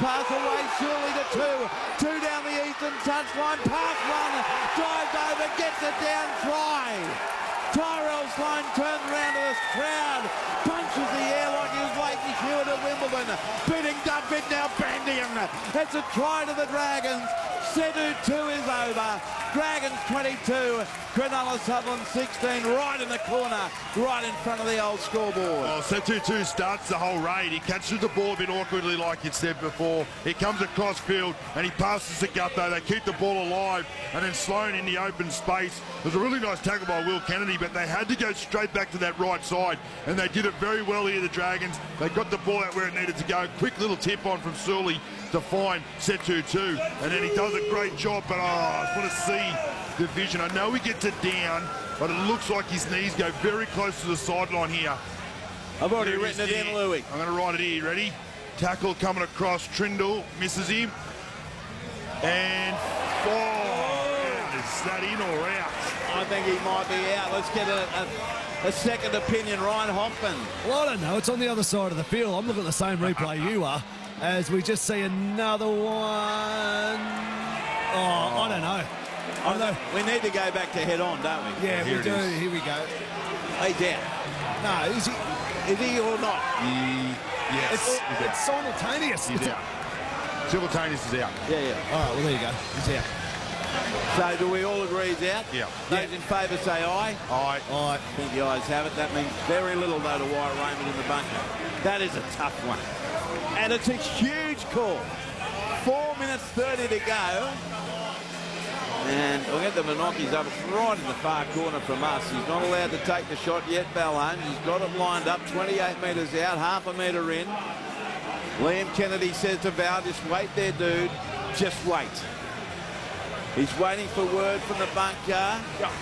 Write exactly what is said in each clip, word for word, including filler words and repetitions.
pass away, surely to two. Two down the eastern touchline, past one, drives over, gets it down, try. Tyrell Sloan turns around to the crowd, punches the air like he was Leighton Hewitt at Wimbledon, beating Dunford, now Bandian. It's a try to the Dragons. Setu two is over. Dragons twenty-two, Cronulla Sutherland sixteen, right in the corner, right in front of the old scoreboard. Well, Setu two starts the whole raid. He catches the ball a bit awkwardly, like you said before. He comes across field and he passes to Gutho. They keep the ball alive, and then Sloan in the open space. There's a really nice tackle by Will Kennedy, but they had to go straight back to that right side, and they did it very well here, the Dragons. They got the ball out where it needed to go. Quick little tip on from Sully to find Setu two, and then he does a great job, but oh, I just want to see the vision. I know he gets it down, but it looks like his knees go very close to the sideline here. I've already There written is it in, here. Louis. I'm going to write it here. Ready? Tackle coming across. Trindle misses him. And oh, is that in or out? I think he might be out. Let's get a, a, a second opinion. Ryan Hoffman. Well, I don't know. It's on the other side of the field. I'm looking at the same replay you are, as we just see another one. Oh, I don't know. I don't know. We need to go back to head on, don't we? Yeah, Here we it do. is. Here we go. Hey, down. No, is he? Is he or not? He, yes, It's, he's it's out. simultaneous. He's It's- out. Simultaneous is out. Yeah, yeah. All right, well, there you go. He's out. So do we all agree he's out? Yeah. Those in favour say aye. All right. All right. I think the ayes have it. That means very little, though, to Wyatt Raymond in the bunker. That is a tough one. And it's a huge call. Four minutes thirty to go. And we'll get the Monarchies up. It's right in the far corner from us. He's not allowed to take the shot yet, Balhoun. He's got it lined up, twenty-eight metres out, half a metre in. Liam Kennedy says to Val, just wait there, dude. Just wait. He's waiting for word from the bunker.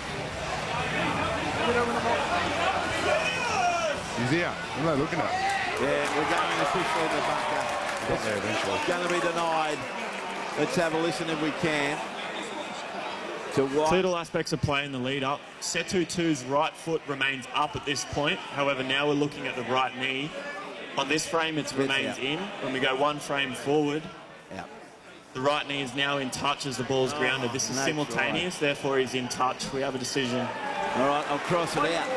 He's out. What are they looking at? Yeah, we're going officially in the bunker. Got there eventually. It's going to be denied. Let's have a listen if we can. To what? Two little aspects of play in the lead up. Setu two's right foot remains up at this point. However, now we're looking at the right knee. On this frame, it remains out. in. When we go one frame forward, Out. the right knee is now in touch as the ball's grounded. This is that's simultaneous, therefore he's in touch. We have a decision. All right, I'll cross it out.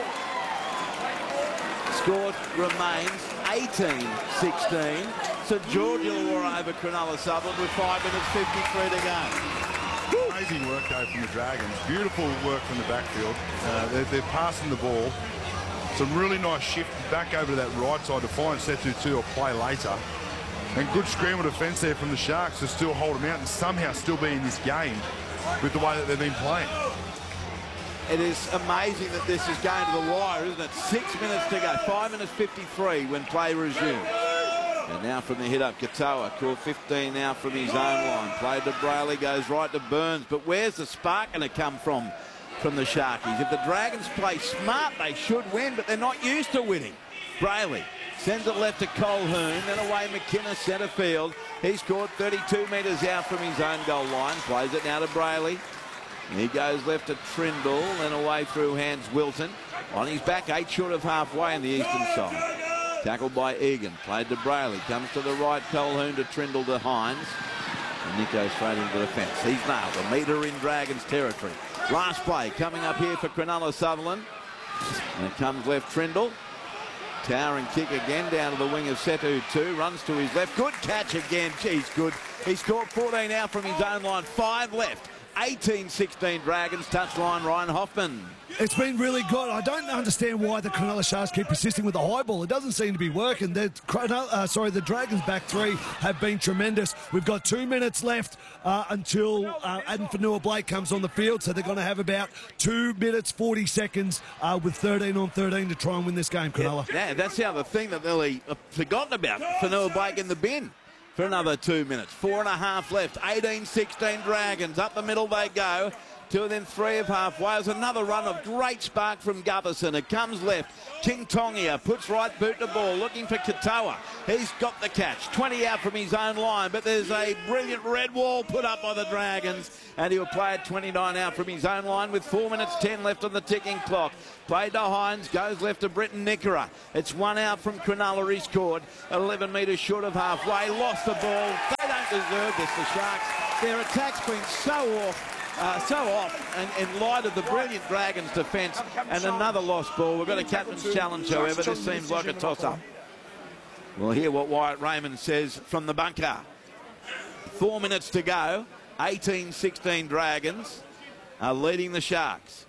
Score remains eighteen sixteen. St George Illawarra over Cronulla Sutherland with five minutes fifty-three to go. Amazing work, though, from the Dragons. Beautiful work from the backfield. Uh, they're, they're passing the ball. Some really nice shift back over to that right side to find Setu two or play later. And good scramble defence there from the Sharks to still hold them out and somehow still be in this game with the way that they've been playing. It is amazing that this is going to the wire, isn't it? Six minutes to go. Five minutes fifty-three when play resumes. And now from the hit-up, Katoa. Caught fifteen now from his own line. Played to Brayley, goes right to Burns. But where's the spark going to come from, from the Sharkies? If the Dragons play smart, they should win, but they're not used to winning. Brayley sends it left to Colquhoun, then away McKinnon, centre field. He's scored thirty-two metres out from his own goal line. Plays it now to Brayley. He goes left to Trindle, then away through hands Wilson. On his back, eight short of halfway on the eastern side. Tackled by Egan, played to Brayley, comes to the right, Colquhoun to Trindle to Hines. And Nico straight into the fence. He's nailed a metre in Dragons territory. Last play coming up here for Cronulla Sutherland. And it comes left Trindle. Towering kick again down to the wing of Setu two. Runs to his left. Good catch again. Geez, good. He's caught fourteen out from his own line. Five left. eighteen sixteen Dragons. Touchline Ryan Hoffman. It's been really good. I don't understand why the Cronulla Sharks keep persisting with the high ball. It doesn't seem to be working. The, uh, sorry, the Dragons back three have been tremendous. We've got two minutes left uh, until uh, Adam Fanua-Blake comes on the field, so they're going to have about two minutes, forty seconds uh, with thirteen on thirteen to try and win this game, Cronulla. Yeah, yeah, that's the other thing that nearly uh, forgotten about. Fanua-Blake in the bin for another two minutes. Four and a half left. eighteen sixteen Dragons. Up the middle they go. to within three of halfway. There's another run of great spark from Gutherson. It comes left. King Tongia puts right boot to ball, looking for Katoa. He's got the catch. twenty out from his own line, but there's a brilliant red wall put up by the Dragons, and he'll play at twenty-nine out from his own line with four minutes ten left on the ticking clock. Played to Hines, goes left to Britton Nickera. It's one out from Cronulla. He scored eleven metres short of halfway. Lost the ball. They don't deserve this, the Sharks. Their attack's been so off. Uh, so off, and in light of the brilliant Dragons defence, and another lost ball. We've got a captain's challenge, however. This seems like a toss-up. We'll hear what Wyatt Raymond says from the bunker. Four minutes to go. eighteen sixteen Dragons are leading the Sharks.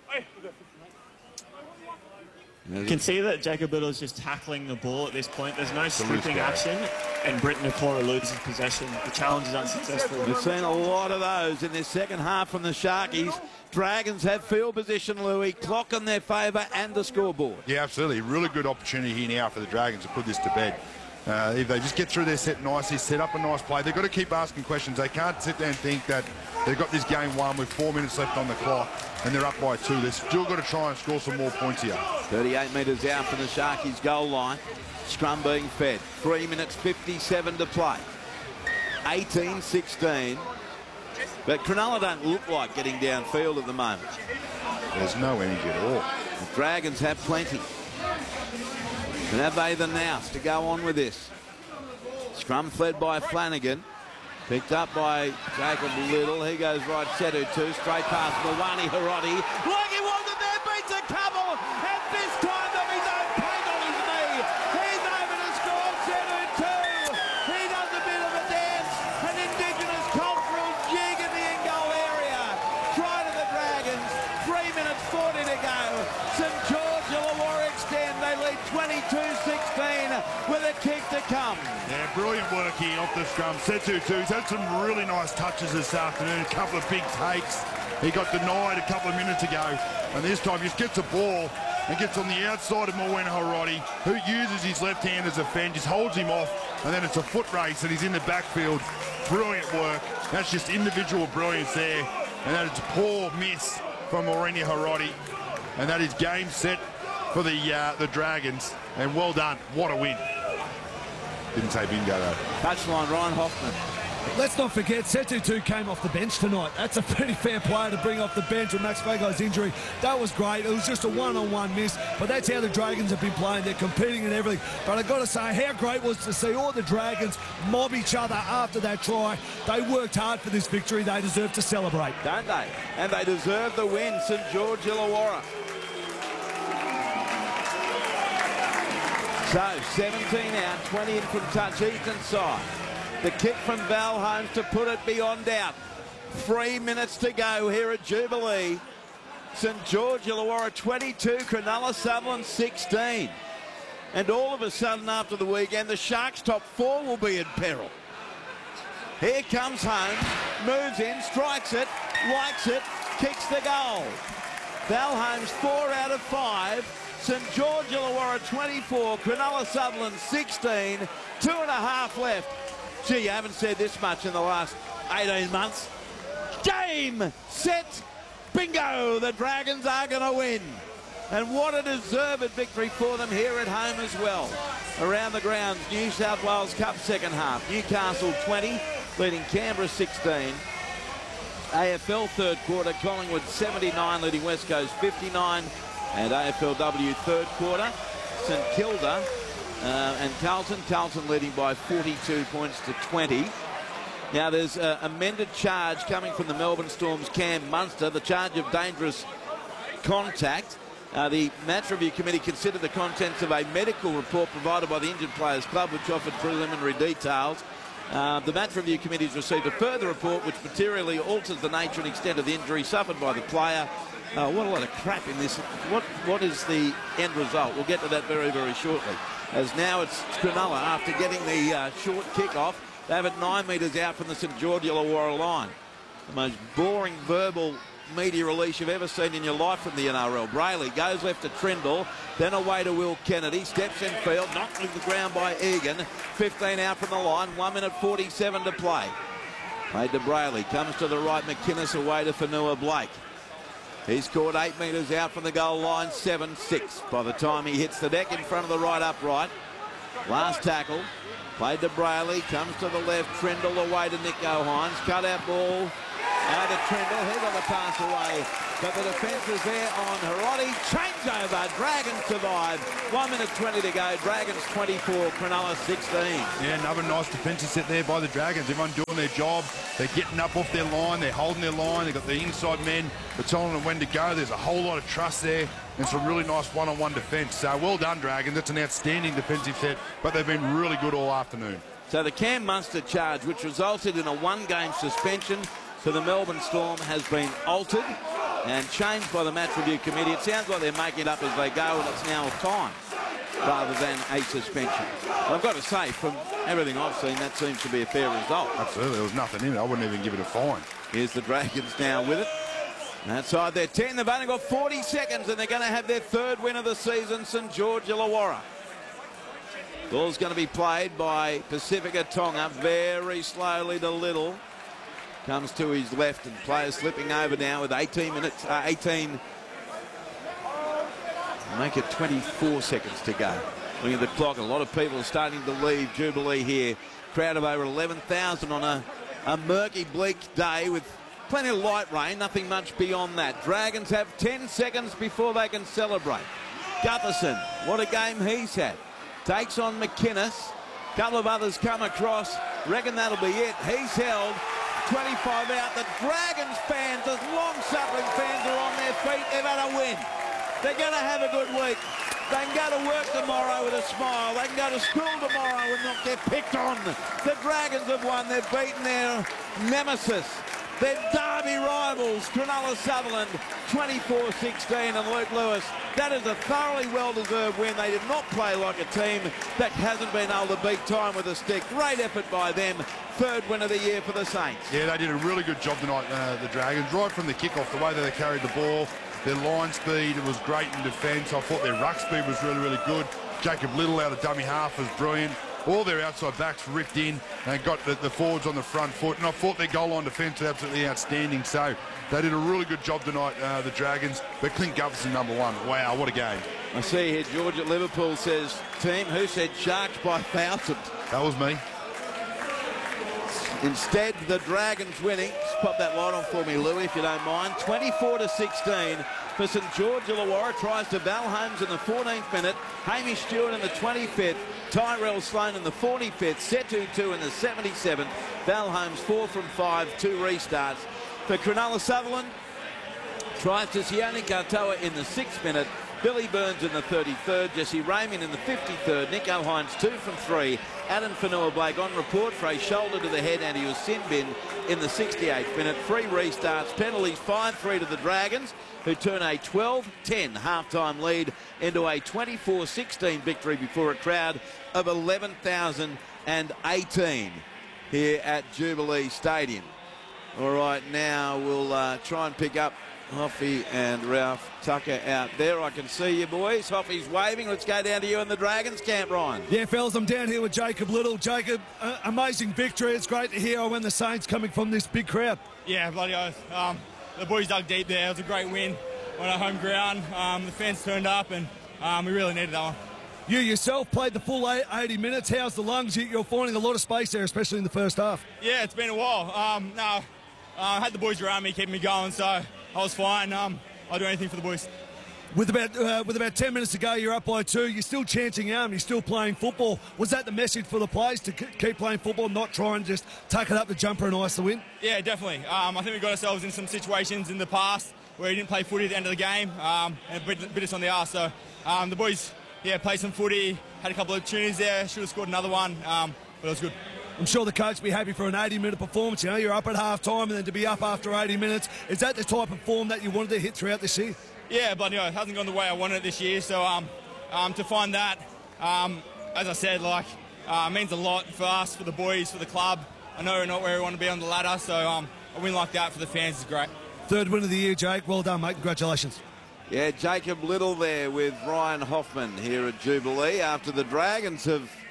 You can see that Jacob Little's just tackling the ball at this point. There's no stripping action, and Britton Nickera loses possession. The challenge is unsuccessful. We've seen a lot of those in this second half from the Sharkies. Dragons have field position, Louis. Clock in their favour and the scoreboard. Yeah, absolutely. Really good opportunity here now for the Dragons to put this to bed. Uh, if they just get through their set nicely, set up a nice play, they've got to keep asking questions. They can't sit there and think that they've got this game won with four minutes left on the clock and they're up by two. They've still got to try and score some more points here. thirty-eight metres out from the Sharkies goal line. Scrum being fed. three minutes fifty-seven to play. eighteen sixteen. But Cronulla don't look like getting downfield at the moment. There's no energy at all. The Dragons have plenty. And have they the nous to go on with this? Scrum fled by Flanagan. Picked up by Jacob Little. He goes right, Setu two, straight past Mawani Hiroti. Like he wasn't there, beats a couple. And this time of his own paint on his knee. He's over to score, Setu two. He does a bit of a dance. An indigenous cultural jig in the end goal area. Try to the Dragons. Three minutes forty to go. St George Illawarra extend. They lead twenty-two sixteen with a kick to come. Yeah, brilliant work here off the scrum. Setu two. He's had some really nice touches this afternoon. A couple of big takes. He got denied a couple of minutes ago. And this time he just gets a ball and gets on the outside of Mawani Hiroti, who uses his left hand as a fend, just holds him off. And then it's a foot race and he's in the backfield. Brilliant work. That's just individual brilliance there. And that is a poor miss from Mawani Hiroti. And that is game set for the uh, the Dragons. And well done. What a win. Didn't say bingo though. Touchline, Ryan Hoffman. Let's not forget, Setu two came off the bench tonight. That's a pretty fair player to bring off the bench with Max Fagai's injury. That was great. It was just a one-on-one miss, but that's how the Dragons have been playing. They're competing and everything. But I've got to say, how great was to see all the Dragons mob each other after that try. They worked hard for this victory. They deserve to celebrate. Don't they? And they deserve the win, St George Illawarra. So, seventeen out, twenty in from touch, eastern side. The kick from Val Holmes to put it beyond doubt. Three minutes to go here at Jubilee. St George Illawarra twenty-two, Cronulla Sutherland sixteen. And all of a sudden after the weekend, the Sharks' top four will be in peril. Here comes Holmes, moves in, strikes it, likes it, kicks the goal. Val Holmes four out of five. St George Illawarra twenty-four, Cronulla Sutherland sixteen, two and a half left. Gee, you haven't said this much in the last eighteen months. Game, set, bingo! The Dragons are going to win. And what a deserved victory for them here at home as well. Around the grounds, New South Wales Cup second half. Newcastle twenty, leading Canberra sixteen. A F L third quarter, Collingwood seventy-nine, leading West Coast fifty-nine. And A F L W third quarter, St Kilda uh, and Carlton. Carlton leading by forty-two points to twenty. Now there's an amended charge coming from the Melbourne Storm's Cam Munster, the charge of dangerous contact. Uh, the match review committee considered the contents of a medical report provided by the Injured Players Club, which offered preliminary details. Uh, the match review committee has received a further report which materially alters the nature and extent of the injury suffered by the player. Uh, what a lot of crap in this. What What is the end result? We'll get to that very, very shortly. As now it's Cronulla, after getting the uh, short kick-off, they have it nine metres out from the St George Illawarra line. The most boring verbal media release you've ever seen in your life from the N R L. Brayley goes left to Trindle, then away to Will Kennedy, steps in field, knocked to the ground by Egan. fifteen out from the line, one minute forty-seven to play. Played to Brayley, comes to the right, McInnes away to Fanua Blake. He scored eight metres out from the goal line, seven six by the time he hits the deck in front of the right upright. Last tackle, played to Brayley, comes to the left, Trendle away to Nico Hines, cut out ball, out to Trendle, he got the pass away, but the defence is there on Hiroti, changeover, Dragons survive, one minute twenty to go, Dragons twenty-four, Cronulla sixteen. Yeah, another nice defensive set there by the Dragons, everyone doing their job, they're getting up off their line, they're holding their line, they've got the inside men, they're telling them when to go, there's a whole lot of trust there, and some really nice one-on-one defence. So well done, Dragons. That's an outstanding defensive set, but they've been really good all afternoon. So the Cam Munster charge, which resulted in a one-game suspension for the Melbourne Storm, has been altered and changed by the match review committee. It sounds like they're making it up as they go, and it's now a fine rather than a suspension. I've got to say, from everything I've seen, that seems to be a fair result. Absolutely, there was nothing in it. I wouldn't even give it a fine. Here's the Dragons now with it. Outside their ten, they've only got forty seconds, and they're going to have their third win of the season, St George Illawarra. Ball's going to be played by Pacifica Tonga very slowly to Little. Comes to his left, and players slipping over now with eighteen minutes, uh, eighteen, make it twenty-four seconds to go. Looking at the clock, a lot of people are starting to leave Jubilee here. Crowd of over eleven thousand on a, a murky, bleak day with plenty of light rain, nothing much beyond that. Dragons have ten seconds before they can celebrate. Gutherson, what a game he's had. Takes on McInnes. A couple of others come across. Reckon that'll be it. He's held. twenty-five out. The Dragons fans, those long-suffering fans, are on their feet. They've had a win. They're going to have a good week. They can go to work tomorrow with a smile. They can go to school tomorrow and not get picked on. The Dragons have won. They've beaten their nemesis, their derby rivals, Cronulla Sutherland, twenty-four sixteen, and Luke Lewis. That is a thoroughly well-deserved win. They did not play like a team that hasn't been able to beat time with a stick. Great effort by them. Third win of the year for the Saints. Yeah, they did a really good job tonight, uh, the Dragons. Right from the kickoff, the way that they carried the ball, their line speed, it was great in defence. I thought their ruck speed was really, really good. Jacob Little out of dummy half was brilliant. All their outside backs ripped in and got the, the forwards on the front foot. And I thought their goal line defence was absolutely outstanding. So they did a really good job tonight, uh, the Dragons. But Clint Gutherson, number one. Wow, what a game. I see here George at Liverpool says, team, who said Sharks by thousand? That was me. Instead, the Dragons winning. Just pop that light on for me, Louis, if you don't mind. twenty-four to sixteen for St George Illawarra. Tries to Val Holmes in the fourteenth minute. Hamish Stewart in the twenty-fifth. Tyrell Sloan in the forty-fifth. Setu two in the seventy-seventh. Val Holmes four from five, two restarts. For Cronulla Sutherland, tries to Sione Katoa in the sixth minute. Billy Burns in the thirty-third, Jesse Raymond in the fifty-third, Nico Hines two from three, Adam Fanua-Blake on report for a shoulder to the head, and he was sin bin in the sixty-eighth minute. Three restarts, penalties, five three to the Dragons, who turn a twelve ten half-time lead into a twenty-four sixteen victory before a crowd of eleven thousand eighteen here at Jubilee Stadium. All right, now we'll uh, try and pick up Hoffy and Ralph Tucker out there. I can see you, boys. Hoffy's waving. Let's go down to you in the Dragons camp, Ryan. Yeah, fellas, I'm down here with Jacob Little. Jacob, uh, amazing victory. It's great to hear when the Saints coming from this big crowd. Yeah, bloody oath. Um, the boys dug deep there. It was a great win on our home ground. Um, the fans turned up, and um, we really needed that one. You yourself played the full eighty minutes. How's the lungs? You're finding a lot of space there, especially in the first half. Yeah, it's been a while. Um, no, uh, I had the boys around me, keeping me going, so I was fine. Um, I'll do anything for the boys. With about uh, with about ten minutes to go, you're up by two. You're still chancing arm. You're still playing football. Was that the message for the players, to keep playing football, not try and just tuck it up the jumper and ice the win? Yeah, definitely. Um, I think we got ourselves in some situations in the past where we didn't play footy at the end of the game, um, and it bit, bit us on the arse. So um, the boys, yeah, played some footy, had a couple of opportunities there, should have scored another one, um, but it was good. I'm sure the coach will be happy for an eighty minute performance. You know, you're up at half time and then to be up after eighty minutes. Is that the type of form that you wanted to hit throughout this year? Yeah, but you know, it hasn't gone the way I wanted it this year. So um, um, to find that, um, as I said, like uh, means a lot for us, for the boys, for the club. I know we're not where we want to be on the ladder, so um, a win like that for the fans is great. Third win of the year, Jake. Well done, mate. Congratulations. Yeah, Jacob Little there with Ryan Hoffman here at Jubilee after the Dragons have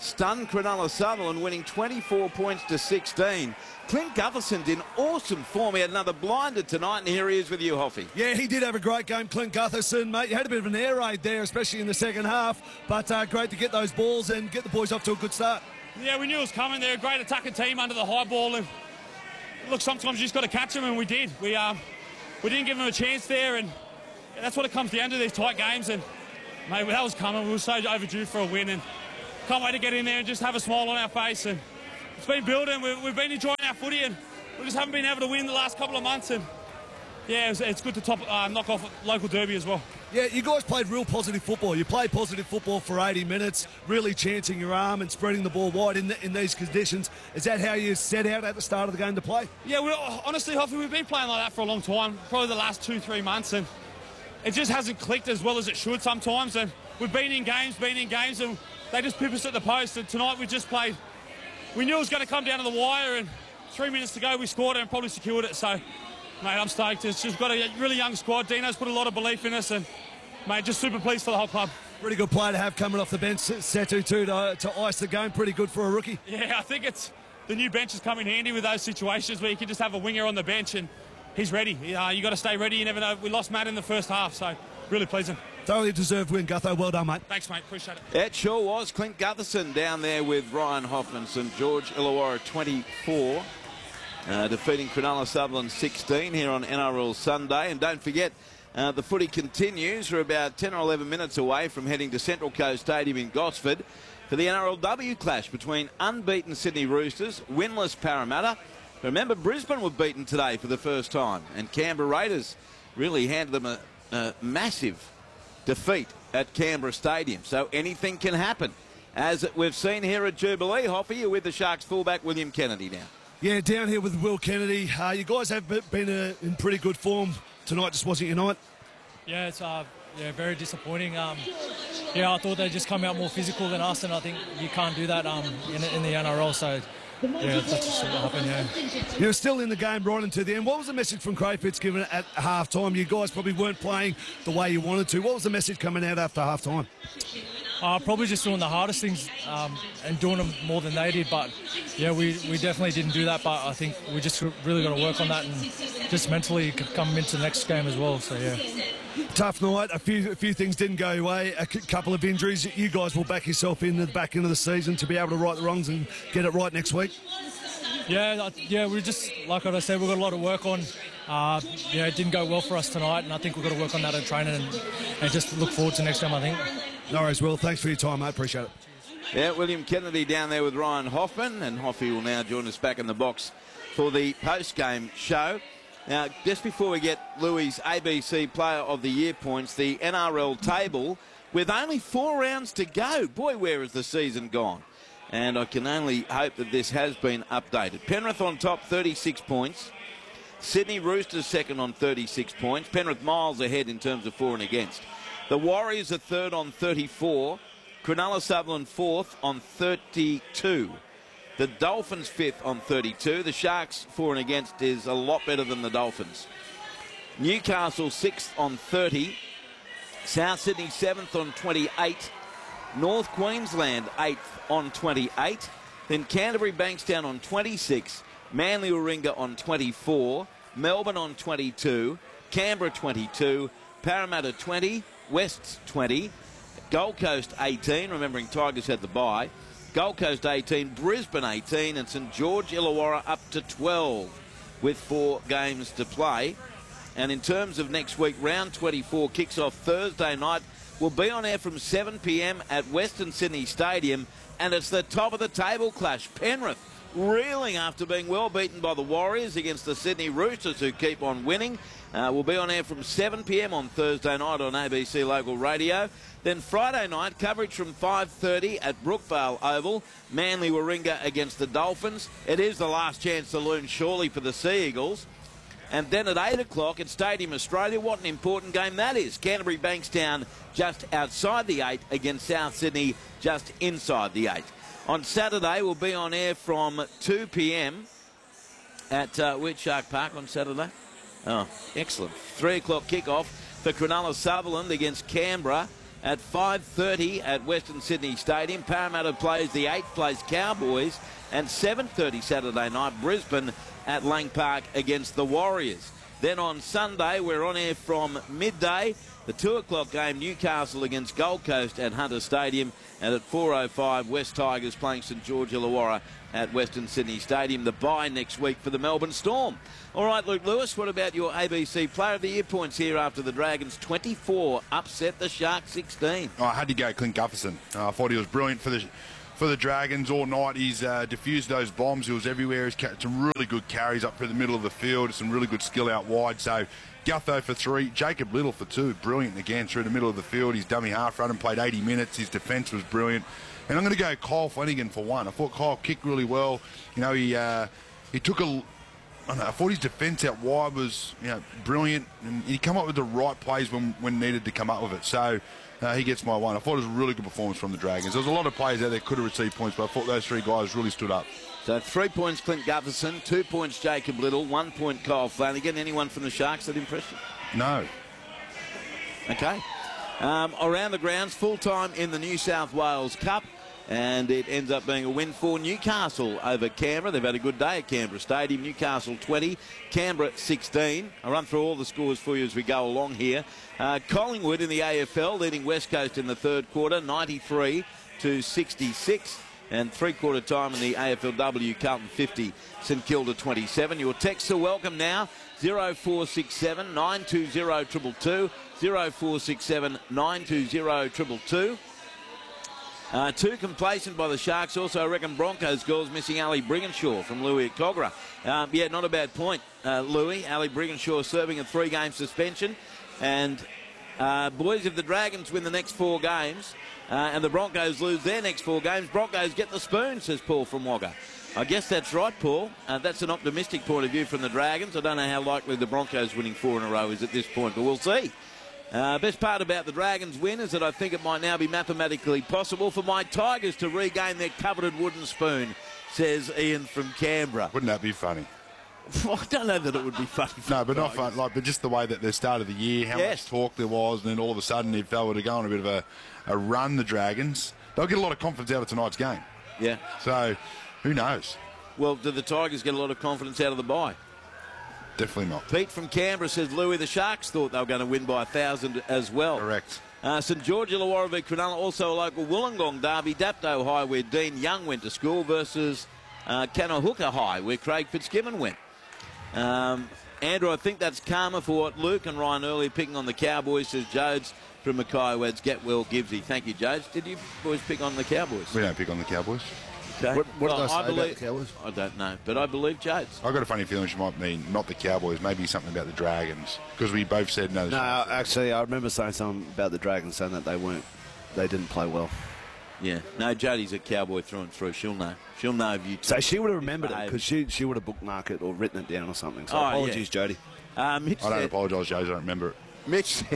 stunned Cronulla Sutherland, winning twenty-four points to sixteen. Clint Gutherson's in awesome form. He had another blinder tonight, and here he is with you, Hoffy. Yeah, he did have a great game, Clint Gutherson, mate. You had a bit of an air raid there, especially in the second half, but uh, great to get those balls and get the boys off to a good start. Yeah, we knew it was coming. They're a great attacking team under the high ball, and look, sometimes you just got to catch them, and we did. We um, we didn't give them a chance there, and that's what it comes down to, these tight games. And mate, that was coming. We were so overdue for a win, and can't wait to get in there and just have a smile on our face. And it's been building. We've, we've been enjoying our footy, and we just haven't been able to win the last couple of months. And yeah, it's, it's good to top, uh, knock off a local derby as well. Yeah, you guys played real positive football. You played positive football for eighty minutes, really chancing your arm and spreading the ball wide in, the, in these conditions. Is that how you set out at the start of the game to play? Yeah, we, honestly, Hoffy, we've been playing like that for a long time, probably the last two, three months, and it just hasn't clicked as well as it should sometimes. And we've been in games, been in games, and they just pip us at the post. And tonight we just played. We knew it was going to come down to the wire, and three minutes to go we scored it and probably secured it. So, mate, I'm stoked. It's just got a really young squad. Dino's put a lot of belief in us, and mate, just super pleased for the whole club. Pretty good player to have coming off the bench, Setu too, to, to ice the game. Pretty good for a rookie. Yeah, I think it's the new bench has come in handy with those situations where you can just have a winger on the bench and he's ready. Uh, you got to stay ready. You never know. We lost Matt in the first half, so really pleasing. Thoroughly deserved win, Gutho. Well done, mate. Thanks, mate. Appreciate it. It sure was. Clint Gutherson down there with Ryan Hoffman. St George Illawarra twenty-four, uh, defeating Cronulla Sutherland sixteen here on N R L Sunday. And don't forget, uh, the footy continues. We're about ten or eleven minutes away from heading to Central Coast Stadium in Gosford for the N R L W clash between unbeaten Sydney Roosters, winless Parramatta. Remember, Brisbane were beaten today for the first time, and Canberra Raiders really handed them a, a massive defeat at Canberra Stadium. So anything can happen. As we've seen here at Jubilee, Hoffy, you're with the Sharks fullback William Kennedy now. Yeah, down here with Will Kennedy. Uh, you guys have been uh, in pretty good form. Tonight just wasn't your night. Yeah, it's uh, yeah, very disappointing. Um, yeah, I thought they'd just come out more physical than us, and I think you can't do that um, in, in the N R L. So yeah, that's just what happened, yeah. You're still in the game right into the end. What was the message from Crayfits given at half-time? You guys probably weren't playing the way you wanted to. What was the message coming out after half-time? Uh, probably just doing the hardest things um, and doing them more than they did. But, yeah, we, we definitely didn't do that. But I think we just really got to work on that and just mentally come into the next game as well. So, yeah. Tough night. A few a few things didn't go your way. A couple of injuries. You guys will back yourself in the back end of the season to be able to right the wrongs and get it right next week. Yeah, yeah. We just, like I said, we've got a lot to work on. Uh, yeah, it didn't go well for us tonight, and I think we've got to work on that in training and, and just look forward to next time, I think. No worries, Will. Thanks for your time, mate. Appreciate it. Yeah, William Kennedy down there with Ryan Hoffman, and Hoffy will now join us back in the box for the post-game show. Now, just before we get Louis' A B C Player of the Year points, the N R L table, with only four rounds to go. Boy, where has the season gone? And I can only hope that this has been updated. Penrith on top, thirty-six points. Sydney Roosters second on thirty-six points. Penrith miles ahead in terms of for and against. The Warriors are third on thirty-four. Cronulla Sutherland fourth on thirty-two. The Dolphins fifth on thirty-two. The Sharks for and against is a lot better than the Dolphins. Newcastle sixth on thirty. South Sydney seventh on twenty-eight. North Queensland eighth on twenty-eight. Then Canterbury Bankstown on twenty-six. Manly Warringah on twenty-four. Melbourne on twenty-two. Canberra twenty-two. Parramatta twenty. West's twenty. Gold Coast eighteen. Remembering Tigers had the bye. Gold Coast eighteen, Brisbane eighteen, and St George Illawarra up to twelve with four games to play. And in terms of next week, round twenty-four kicks off Thursday night. We'll be on air from seven p m at Western Sydney Stadium, and it's the top of the table clash. Penrith reeling after being well beaten by the Warriors against the Sydney Roosters, who keep on winning. Uh, we'll be on air from seven p m on Thursday night on A B C Local Radio. Then Friday night, coverage from five thirty at Brookvale Oval. Manly Warringah against the Dolphins. It is the last chance to loon surely for the Sea Eagles. And then at eight o'clock at Stadium Australia, what an important game that is. Canterbury Bankstown just outside the eight against South Sydney just inside the eight. On Saturday, we'll be on air from two p m at uh, Wheatshark Park on Saturday. Oh, excellent. three o'clock kickoff for Cronulla Sutherland against Canberra. at five thirty at Western Sydney Stadium. Parramatta plays the eighth place Cowboys, and seven thirty Saturday night Brisbane at Lang Park against the Warriors. Then on Sunday we're on air from midday. The two o'clock game, Newcastle against Gold Coast at Hunter Stadium, and at four oh five West Tigers playing St George Illawarra at Western Sydney Stadium. The bye next week for the Melbourne Storm. All right, Luke Lewis, what about your A B C Player of the Year points here after the Dragons twenty-four upset the Sharks sixteen? Oh, I had to go Clint Gutherson. Uh, I thought he was brilliant for the for the Dragons all night. He's uh, diffused those bombs. He was everywhere. He's got some really good carries up through the middle of the field, some really good skill out wide. So Gutho for three, Jacob Little for two. Brilliant again through the middle of the field. His dummy half run and played eighty minutes. His defence was brilliant. And I'm going to go Kyle Flanagan for one. I thought Kyle kicked really well. You know, he uh, he took a... I don't know, I thought his defence out wide was, you know, brilliant, and he come up with the right plays when, when needed to come up with it. So uh, he gets my one. I thought it was a really good performance from the Dragons. There was a lot of players out there that could have received points, but I thought those three guys really stood up. So three points Clint Gutherson, two points Jacob Little, one point Kyle Flanagan. Anyone from the Sharks that impressed you? No. Okay. Um, around the grounds, full-time in the New South Wales Cup, and it ends up being a win for Newcastle over Canberra. They've had a good day at Canberra Stadium. Newcastle twenty, Canberra sixteen. I'll run through all the scores for you as we go along here. Uh, Collingwood in the A F L leading West Coast in the third quarter, ninety-three to sixty-six. And three-quarter time in the A F L W, Carlton fifty, St Kilda twenty-seven. Your texts are welcome now, zero four six seven, nine two zero, two two two, zero four six seven, nine two zero, two two two. Uh, too complacent by the Sharks. Also, I reckon Broncos goals missing Ali Brigginshaw from Louis at Cogra. Um, yeah, not a bad point, uh, Louis. Ali Brigginshaw serving a three-game suspension. And, uh, boys, if the Dragons win the next four games uh, and the Broncos lose their next four games, Broncos get the spoon, says Paul from Wagga. I guess that's right, Paul. Uh, that's an optimistic point of view from the Dragons. I don't know how likely the Broncos winning four in a row is at this point, but we'll see. Uh, best part about the Dragons' win is that I think it might now be mathematically possible for my Tigers to regain their coveted wooden spoon, says Ian from Canberra. Wouldn't that be funny? I don't know that it would be funny. No, but not fun. Like, but just the way that the start of the year, how yes. much talk there was, and then all of a sudden, if they were to go on a bit of a, a run, the Dragons, they'll get a lot of confidence out of tonight's game. Yeah. So, who knows? Well, do the Tigers get a lot of confidence out of the bye? Definitely not. Pete from Canberra says Louis, the Sharks thought they were going to win by a thousand as well. Correct. Uh, St George Illawarra v Cronulla, also a local Wollongong derby, Dapto High, where Dean Young went to school, versus uh, Canohooka High, where Craig Fitzgibbon went. Um, Andrew, I think that's karma for what Luke and Ryan earlier picking on the Cowboys, says Jodes from Mackay Weds. Get well, Gibbsy. Thank you, Jodes. Did you boys pick on the Cowboys? We don't pick on the Cowboys. Okay. What, what well, did I say I believe, about the Cowboys? I don't know, but I believe Jodes. I've got a funny feeling she might mean not the Cowboys, maybe something about the Dragons, because we both said no. No, actually, I remember saying something about the Dragons, saying that they weren't, they didn't play well. Yeah, no, Jodie's a Cowboy through and through. She'll know. She'll know if you. So she would have remembered it, because she she would have bookmarked it or written it down or something. So Oh, apologies, yeah. Jodie. Uh, Mitch I don't said, apologise, Joe. I don't remember it. Mitch said,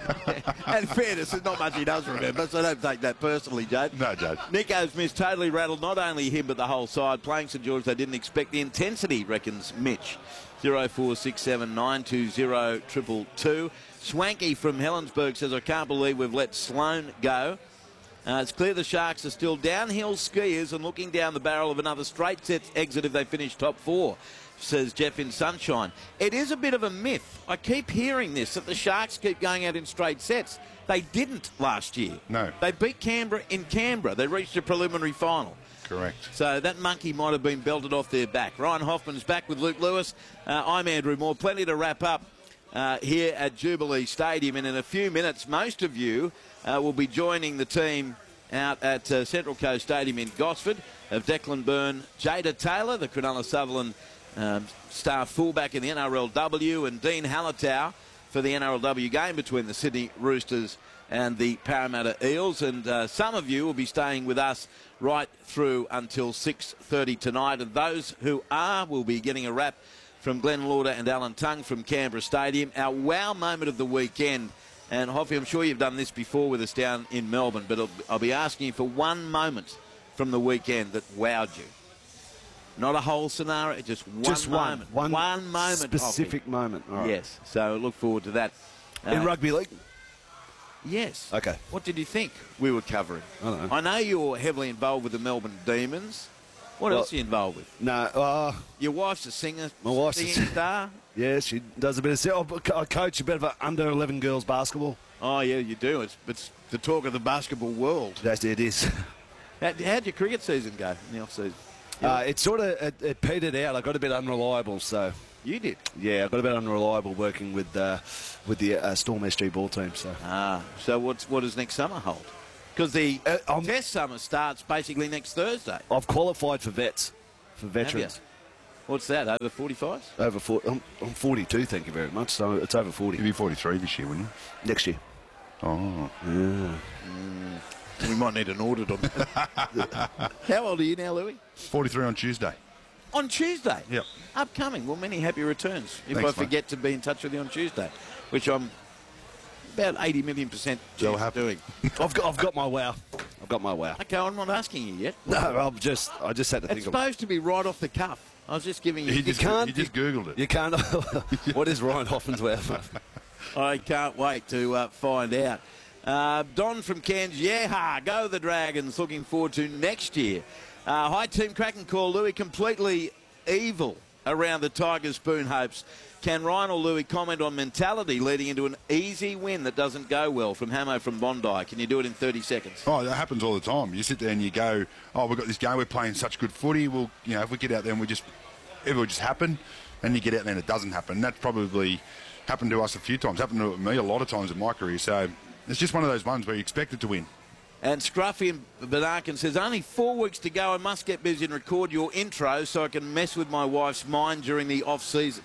in fairness, there's not much he does remember, so don't take that personally, Jade. No, Joe. Nico's missed totally rattled not only him but the whole side. Playing St George, they didn't expect the intensity, reckons Mitch. zero four six seven nine two zero two two two. Swanky from Helensburgh says, I can't believe we've let Sloane go. Uh, it's clear the Sharks are still downhill skiers and looking down the barrel of another straight set exit if they finish top four, says Jeff in Sunshine. It is a bit of a myth. I keep hearing this, that the Sharks keep going out in straight sets. They didn't last year. No. They beat Canberra in Canberra. They reached a preliminary final. Correct. So that monkey might have been belted off their back. Ryan Hoffman's back with Luke Lewis. Uh, I'm Andrew Moore. Plenty to wrap up uh, here at Jubilee Stadium. And in a few minutes, most of you uh, will be joining the team out at uh, Central Coast Stadium in Gosford of Declan Byrne, Jada Taylor, the Cronulla Sutherland Um, star fullback in the N R L W, and Dean Hallertau for the N R L W game between the Sydney Roosters and the Parramatta Eels. And uh, some of you will be staying with us right through until six thirty tonight. And those who are will be getting a wrap from Glenn Lauder and Alan Tung from Canberra Stadium. Our wow moment of the weekend. And Hoffy, I'm sure you've done this before with us down in Melbourne, but I'll, I'll be asking you for one moment from the weekend that wowed you. Not a whole scenario, just one Just one, moment. one, one moment. specific Hoffy. moment. All right. Yes, so look forward to that. In Uh, rugby league. Yes. Okay. What did you think we were covering? I don't know. I know you're heavily involved with the Melbourne Demons. What Well, else are you involved with? No, uh, Your wife's a singer. My wife's a singing singer. star. yeah, she does a bit of... se- I coach a bit of under eleven girls basketball. Oh yeah, you do. It's it's the talk of the basketball world. That's it is. How, how'd your cricket season go in the off season? Uh, it sort of it, it petered out. I got a bit unreliable, so You did. yeah, I got a bit unreliable working with uh, with the uh, Storm S G ball team. So Ah, so what's what does next summer hold? Because the Uh, I'm- test summer starts basically next Thursday. I've qualified for vets, for veterans. What's that? Over forty-fives? Over four, I'm, I'm forty-two, thank you very much. So it's over forty You'll be forty-three this year, wouldn't you? next year. Oh. We might need an audit on that. How old are you now, Louis? forty-three on Tuesday. On Tuesday? Yep. Upcoming. Well, many happy returns if Thanks, I forget to be in touch with you on Tuesday, which I'm about eighty million percent That'll chance of happen. doing. I've got I've got my wow. I've got my wow. Okay, I'm not asking you yet. No, I'm just I just had to It's think of supposed to be right off the cuff. I was just giving you... He just, can't- he just Googled it. You can't. What is Ryan Hoffman's wow? I can't wait to uh, find out. Uh, Don from Cairns, yeah, go the Dragons. Looking forward to next year. Uh, hi, Team Kraken call. Louis completely evil around the Tigers' spoon hopes. Can Ryan or Louis comment on mentality leading into an easy win that doesn't go well? From Hamo from Bondi. Can you do it in thirty seconds? Oh, that happens all the time. You sit there and you go, oh, we've got this game, we're playing such good footy. Well, you know, if we get out there and we just, it will just happen. And you get out there and it doesn't happen. And that's probably happened to us a few times. Happened to me a lot of times in my career. So it's just one of those ones where you expect it to win. And Scruffy in Benarkin says, only four weeks to go. I must get busy and record your intro so I can mess with my wife's mind during the off-season.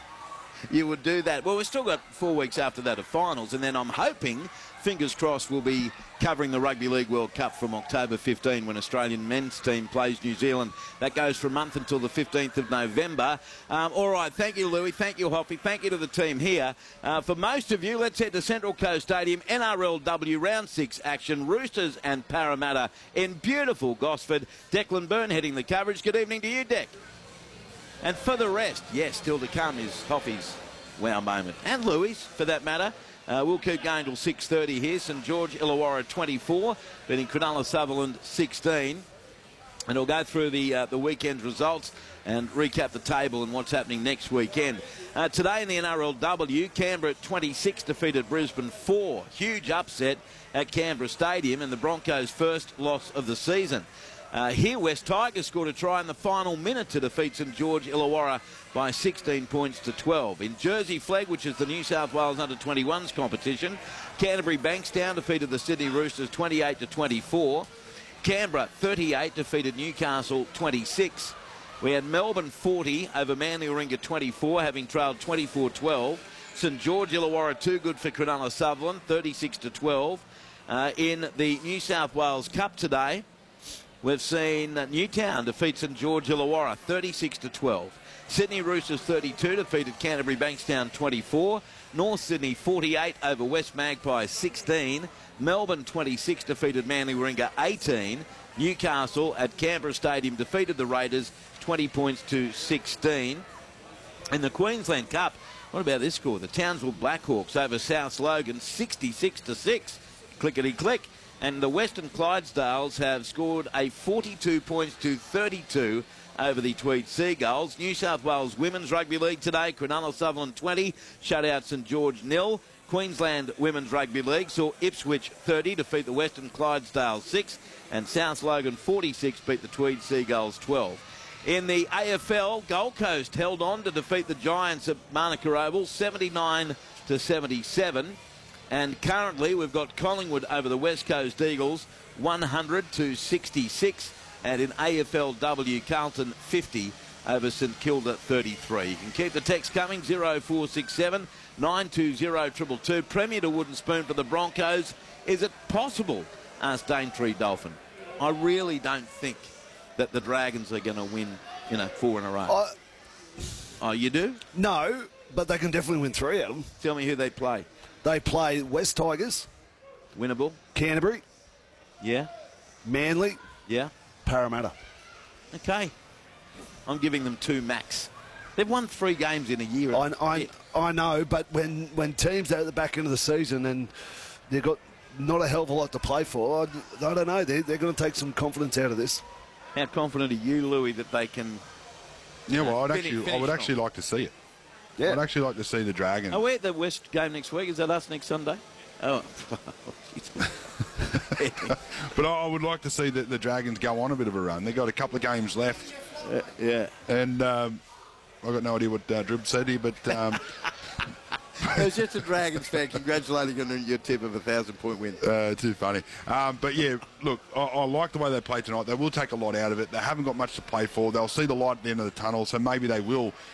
You would do that. Well, we've still got four weeks after that of finals, and then I'm hoping, fingers crossed, we'll be covering the Rugby League World Cup from October fifteenth when Australian men's team plays New Zealand. That goes for a month until the fifteenth of November. Um, all right, thank you, Louis. Thank you, Hoppy. Thank you to the team here. Uh, for most of you, let's head to Central Coast Stadium, N R L W Round six action. Roosters and Parramatta in beautiful Gosford. Declan Byrne heading the coverage. Good evening to you, Dec. And for the rest, yes, still to come is Hoppy's wow moment. And Louis, for that matter. Uh, we'll keep going till six thirty here. St George Illawarra twenty-four, beating Cronulla Sutherland sixteen. And we'll go through the uh, the weekend's results and recap the table and what's happening next weekend. Uh, today in the N R L W, Canberra at twenty-six defeated Brisbane four. Huge upset at Canberra Stadium and the Broncos' first loss of the season. Uh, here, West Tigers scored a try in the final minute to defeat St George Illawarra by sixteen points to twelve. In Jersey Flag, which is the New South Wales under twenty-ones competition, Canterbury Bankstown defeated the Sydney Roosters twenty-eight to twenty-four. Canberra thirty-eight defeated Newcastle twenty-six. We had Melbourne forty over Manly Warringah twenty-four, having trailed twenty-four twelve. St George Illawarra too good for Cronulla Sutherland, thirty-six to twelve. Uh, in the New South Wales Cup today, we've seen Newtown defeat St George Illawarra thirty-six to twelve. Sydney Roosters thirty-two defeated Canterbury Bankstown twenty-four. North Sydney forty-eight over West Magpies sixteen. Melbourne twenty-six defeated Manly Warringah eighteen. Newcastle at Canberra Stadium defeated the Raiders twenty points to sixteen. In the Queensland Cup, what about this score? The Townsville Blackhawks over South Logan sixty-six to six. Clickety click. And the Western Clydesdales have scored a forty-two points to thirty-two over the Tweed Seagulls. New South Wales Women's Rugby League today, Cronulla Sutherland twenty, shut out St George nil. Queensland Women's Rugby League saw Ipswich thirty defeat the Western Clydesdales six, and South Logan forty-six beat the Tweed Seagulls twelve. In the A F L, Gold Coast held on to defeat the Giants at Manuka Oval seventy-nine to seventy-seven. And currently we've got Collingwood over the West Coast Eagles one hundred to sixty-six. And in A F L W, Carlton fifty over St Kilda thirty-three. You can keep the text coming, zero four six seven nine two zero two two two. Premier to Wooden Spoon for the Broncos. Is it possible? Asked Daintree Dolphin. I really don't think that the Dragons are going to win, you know, four in a row. I, Oh, you do? no, but they can definitely win three out of them. Tell me who they play. They play West Tigers, Winnable? Canterbury, Yeah? Manly, Yeah? Parramatta. Okay. I'm giving them two max. They've won three games in a year. I, I, Yeah. I know, but when, when teams are at the back end of the season and they've got not a hell of a lot to play for. I, I don't know. They're, they're going to take some confidence out of this. How confident are you, Louis, that they can? Yeah, well, I'd finish, actually, finish I would off? actually like to see it. Yeah. I'd actually like to see the Dragons. Are we at the West game next week? Is that us next Sunday? Oh, But I, I would like to see the, the Dragons go on a bit of a run. They've got a couple of games left. uh, yeah. And um, I've got no idea what uh, Drib said here, but um, It was just a Dragons fan congratulating on your tip of a thousand-point win. uh, too funny. Um, but, yeah, look, I, I like the way they play tonight. They will take a lot out of it. They haven't got much to play for. They'll see the light at the end of the tunnel, so maybe they will